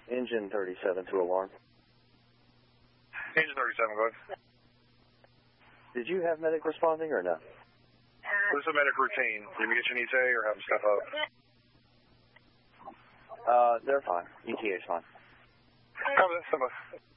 Engine 37 to alarm. Engine 37, go ahead. Did you have medic responding or no? This is a medic routine. Did we get you an ETA or have them step up? They're fine. ETA is fine. Copy that, step up.